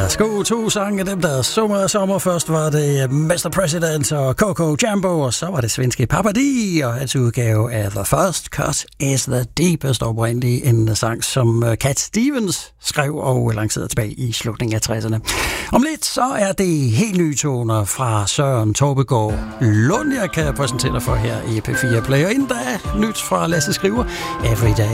Værsgo, to sange af dem, der sommer. Først var det Mr. President og Coco Jumbo, og så var det svenske Papa D, og hans udgave af The First Cut is the Deepest, oprindeligt en sang, som Cat Stevens skrev og lancerede tilbage i slutningen af 60'erne. Om lidt, så er det helt nye toner fra Søren Torbegaard Lund, jeg kan præsentere dig for her i P4 Play, og inden da nyt fra Lasse Skriver, Every Day.